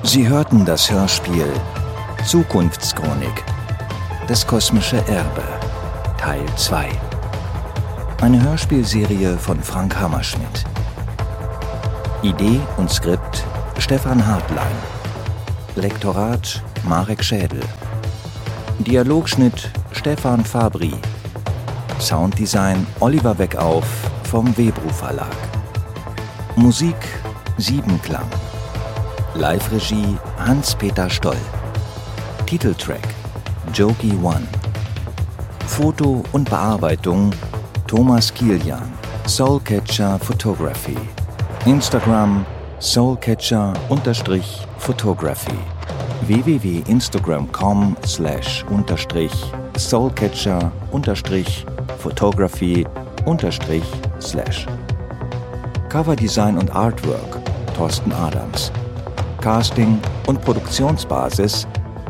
Sie hörten das Hörspiel Zukunftschronik, das kosmische Erbe, Teil 2. Eine Hörspielserie von Frank Hammerschmidt. Idee und Skript Stefan Hartlein. Lektorat Marek Schädel. Dialogschnitt Stefan Fabri. Sounddesign Oliver Weckauf vom Webru Verlag. Musik Siebenklang. Live-Regie Hans-Peter Stoll. Titeltrack Jokey One. Foto und Bearbeitung Thomas Kilian, Soulcatcher Photography. Instagram Soulcatcher_Photography. www.instagram.com/Soulcatcher_Photography_/ Coverdesign und Artwork Thorsten Adams. Casting und Produktionsbasis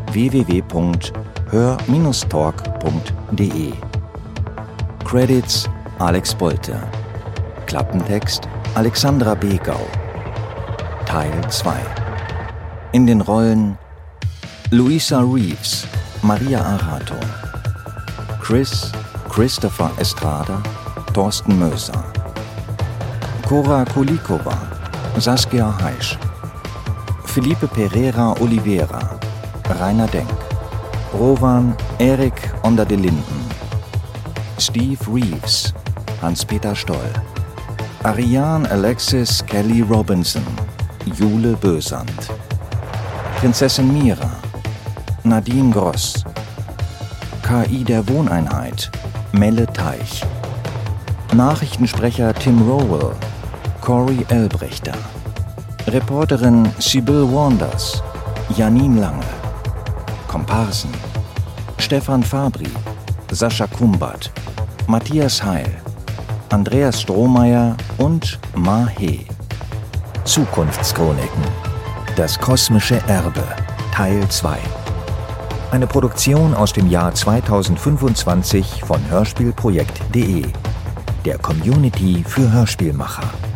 www.hör-talk.de. Credits Alex Bolte. Klappentext Alexandra Begau. Teil 2. In den Rollen Luisa Reeves, Maria Arato. Chris, Christopher Estrada, Thorsten Möser. Cora Kulikova, Saskia Heisch. Felipe Pereira Oliveira, Rainer Denk. Rowan Erik Onder de Linden. Steve Reeves, Hans-Peter Stoll. Ariane Alexis Kelly Robinson, Jule Bösand. Prinzessin Mira, Nadine Gross. KI der Wohneinheit, Melle Teich. Nachrichtensprecher Tim Rowell, Corey Elbrechter. Reporterin Sibyl Wanders, Janine Lange. Komparsen Stefan Fabri, Sascha Kumbat, Matthias Heil, Andreas Strohmeier und Ma He. Zukunftschroniken, das kosmische Erbe, Teil 2. Eine Produktion aus dem Jahr 2025 von Hörspielprojekt.de, der Community für Hörspielmacher.